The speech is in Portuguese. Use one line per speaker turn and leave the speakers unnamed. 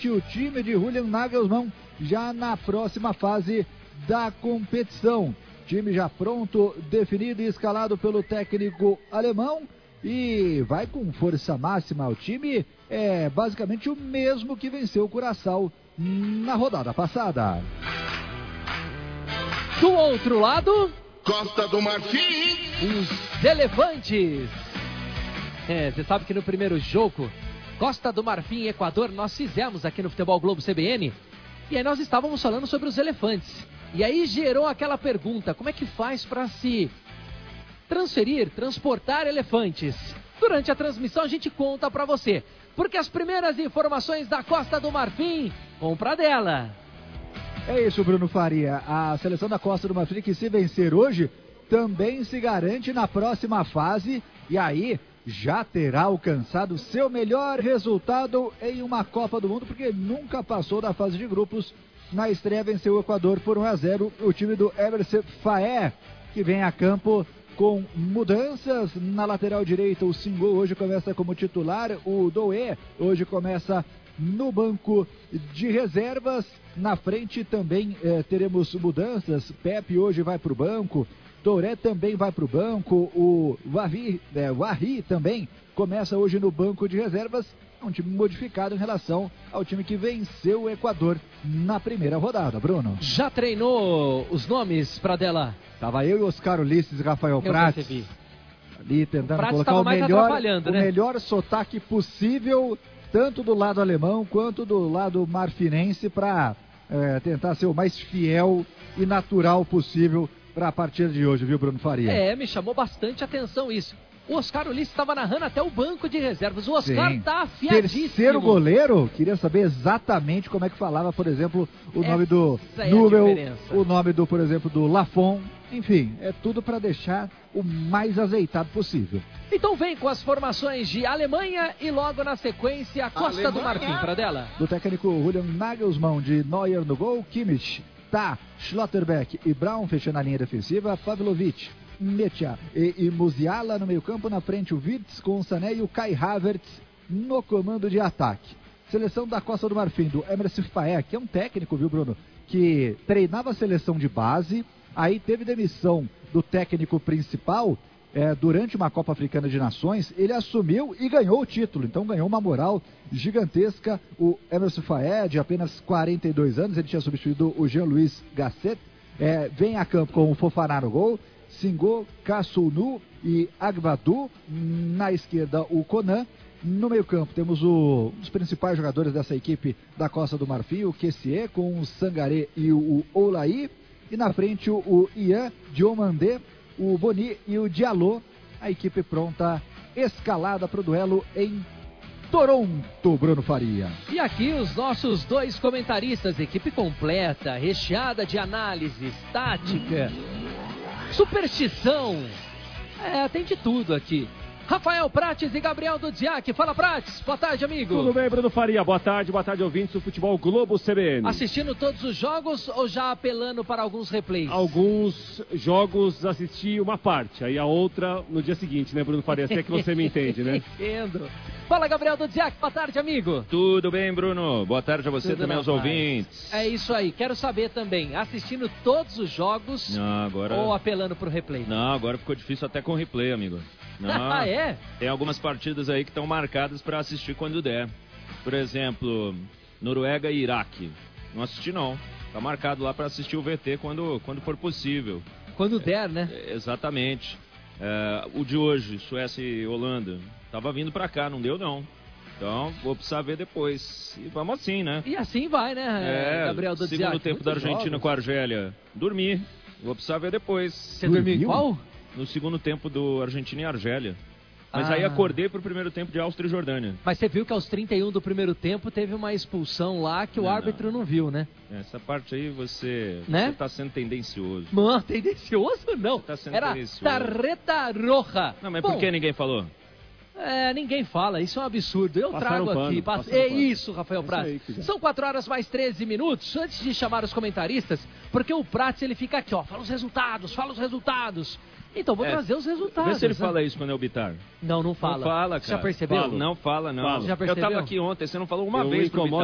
realmente o time de Julian Nagelsmann já na próxima fase da competição. Time já pronto, definido e escalado pelo técnico alemão e vai com força máxima. O time é basicamente o mesmo que venceu o Curaçao na rodada passada.
Do outro lado,
Costa do Marfim,
os Elefantes. Você sabe que no primeiro jogo, Costa do Marfim e Equador, nós fizemos aqui no Futebol Globo CBN, e aí nós estávamos falando sobre os elefantes. E aí gerou aquela pergunta, como é que faz para se transportar elefantes? Durante a transmissão a gente conta para você, porque as primeiras informações da Costa do Marfim, compra dela.
É isso, Bruno Faria. A seleção da Costa do Marfim, que se vencer hoje, também se garante na próxima fase. E aí já terá alcançado seu melhor resultado em uma Copa do Mundo, porque nunca passou da fase de grupos. Na estreia venceu o Equador por 1-0. O time do Emerson Faé, que vem a campo com mudanças na lateral direita. O Singo hoje começa como titular. O Doué hoje começa no banco de reservas. Na frente também teremos mudanças. Pepe hoje vai para o banco. Touré também vai para o banco. O Wahri também começa hoje no banco de reservas. É um time modificado em relação ao time que venceu o Equador na primeira rodada, Bruno.
Já treinou os nomes, Pradella?
Tava eu e Oscar Ulisses e Rafael Prats ali tentando colocar o melhor sotaque possível, tanto do lado alemão quanto do lado marfinense, para tentar ser o mais fiel e natural possível para a partida de hoje, viu, Bruno Faria?
Me chamou bastante atenção isso. O Oscar Ulisses estava narrando até o banco de reservas. O Oscar tá afiadíssimo.
Terceiro goleiro, queria saber exatamente como é que falava, por exemplo, o nome do Nubel, o nome do, por exemplo, do Lafon. Enfim, é tudo para deixar o mais azeitado possível.
Então vem com as formações de Alemanha e logo na sequência Costa do Marfim, Pradella.
Do técnico Julian Nagelsmann, de Neuer no gol, Kimmich, Schlotterbeck e Braun fechando a linha defensiva, Pavlovic, Metia e Musiala no meio campo, na frente o Wirtz com o Sané e o Kai Havertz no comando de ataque. Seleção da Costa do Marfim, do Emerson Faé, que é um técnico, viu, Bruno, que treinava a seleção de base, aí teve demissão do técnico principal durante uma Copa Africana de Nações, ele assumiu e ganhou o título, então ganhou uma moral gigantesca. O Emerson Faé, de apenas 42 anos, ele tinha substituído o Jean-Louis Gasset, vem a campo com o Fofana no gol, Singo, Kassunu e Agbadou, na esquerda o Conan. No meio campo temos os principais jogadores dessa equipe da Costa do Marfim, o Kessié com o Sangaré e o Oulaí, e na frente o Ian Diomandé, o Boni e o Diallo. A equipe pronta, escalada para o duelo em Toronto, Bruno Faria.
E aqui os nossos dois comentaristas, equipe completa, recheada de análises, tática, superstição, tem de tudo aqui. Rafael Prates e Gabriel Dudziak. Fala, Prates. Boa tarde, amigo.
Tudo bem, Bruno Faria? Boa tarde, ouvintes do Futebol Globo CBN.
Assistindo todos os jogos ou já apelando para alguns replays?
Alguns jogos assisti uma parte, aí a outra no dia seguinte, né, Bruno Faria? Se é que você me entende, né?
Entendo. Fala, Gabriel Dudziak. Boa tarde, amigo.
Tudo bem, Bruno? Boa tarde a você tudo também, aos ouvintes.
É isso aí. Quero saber também, assistindo todos os jogos ou apelando para o replay?
Não, agora ficou difícil até com replay, amigo. Não, tem algumas partidas aí que estão marcadas para assistir quando der. Por exemplo, Noruega e Iraque. Não assisti não. Tá marcado lá para assistir o VT quando for possível.
Quando der, né?
Exatamente. O de hoje, Suécia e Holanda, tava vindo para cá, não deu não. Então, vou precisar ver depois. E vamos assim, né?
E assim vai, né, Gabriel Dudziak?
Segundo tempo da Argentina com a Argélia, dormi. Vou precisar ver depois.
Você dormiu em qual?
No segundo tempo do Argentina e Argélia. Mas aí acordei pro primeiro tempo de Áustria e Jordânia.
Mas você viu que aos 31 do primeiro tempo teve uma expulsão lá que o árbitro não viu, né?
Essa parte aí você tá sendo tendencioso.
Não, tendencioso não.
Tá sendo
Era
tendencioso.
tarreta roja.
Não, mas por que ninguém falou?
Ninguém fala, isso é um absurdo. Eu trago aqui. É isso, Rafael Prats. São 4 horas mais 13 minutos. Antes de chamar os comentaristas, porque o Prats ele fica aqui, fala os resultados. Então, vou trazer os resultados.
Vê se ele fala isso quando é o Bitar.
Não fala.
Não fala, cara.
Já percebeu?
Não fala.
Já percebeu?
Eu tava aqui ontem, você não falou uma vez pro Bitar.